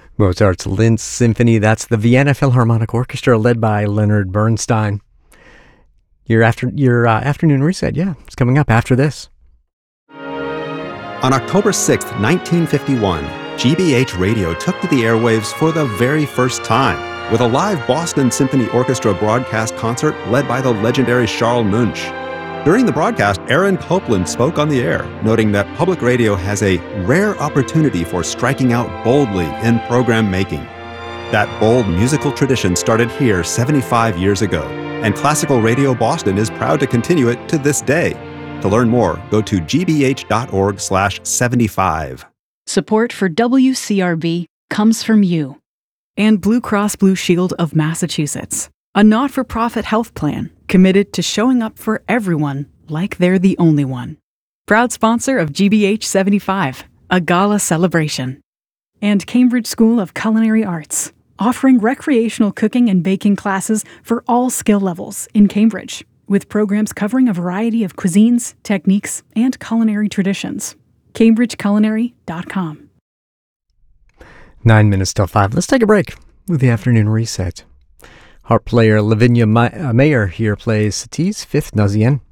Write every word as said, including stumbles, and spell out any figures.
Mozart's Linz Symphony, that's the Vienna Philharmonic Orchestra led by Leonard Bernstein. Your after your uh, afternoon reset, yeah, it's coming up after this. On October sixth, nineteen fifty-one, G B H Radio took to the airwaves for the very first time with a live Boston Symphony Orchestra broadcast concert led by the legendary Charles Munch. During the broadcast, Aaron Copland spoke on the air, noting that public radio has a rare opportunity for striking out boldly in program making. That bold musical tradition started here seventy-five years ago, and Classical Radio Boston is proud to continue it to this day. To learn more, go to g b h dot org slash seventy-five. Support for W C R B comes from you. And Blue Cross Blue Shield of Massachusetts, a not-for-profit health plan committed to showing up for everyone like they're the only one. Proud sponsor of G B H seventy-five, a gala celebration. And Cambridge School of Culinary Arts, offering recreational cooking and baking classes for all skill levels in Cambridge, with programs covering a variety of cuisines, techniques, and culinary traditions. cambridge culinary dot com. Nine minutes till five. Let's take a break with the afternoon reset. Harp player Lavinia Ma- uh, Mayer here plays Satie's Fifth Nuzzian.